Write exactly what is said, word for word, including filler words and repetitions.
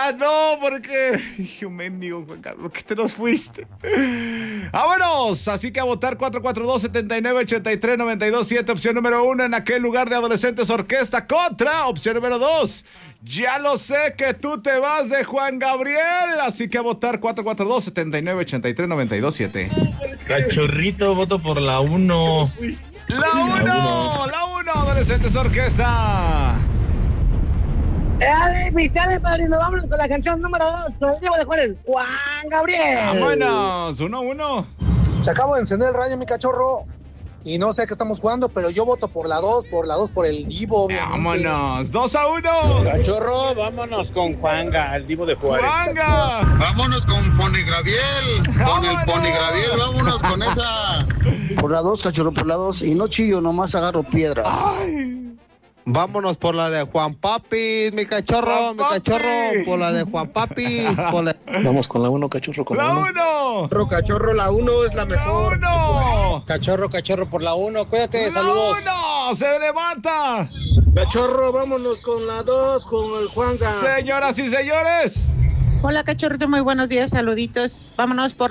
Ah, no, porque... Hijo mendigo, Juan Carlos, que te nos fuiste. ¡Vámonos! Así que a votar cuatro cuatro dos, siete nueve, ocho tres, nueve dos siete, opción número uno en aquel lugar de Adolescentes Orquesta contra opción número dos. Ya lo sé que tú te vas de Juan Gabriel, así que a votar cuatro cuatro dos, siete nueve, ocho tres, nueve dos siete. Cachorrito, voto por la uno. La uno, la uno, Adolescentes Orquesta. Dale, mis dale, padrino, vámonos con la canción número dos. Con el Diego de Juárez, Juan Gabriel. Vámonos, uno, uno. Se acabo de encender el rayo, mi cachorro. Y no sé qué estamos jugando, pero yo voto por la dos, por la dos, por el Divo, obviamente. Vámonos, dos a uno. Cachorro, vámonos con Juanga, el Divo de Juárez. Juanga. Vámonos con Pony Graviel, con el Pony Graviel, vámonos con esa. Por la dos, cachorro, por la dos. Y no chillo, nomás agarro piedras. Ay. Vámonos por la de Juan Papi, mi cachorro, Juan mi Papi. cachorro, por la de Juan Papi. Por la... Vamos con la uno, cachorro, con la La uno. uno. Cachorro, cachorro, la uno es la La mejor. uno. Cachorro, cachorro, por la uno. Cuídate, La uno. Se levanta. Cachorro, vámonos con la dos, con el Juanga. Señoras y señores. Hola, cachorrito, muy buenos días, saluditos. Vámonos por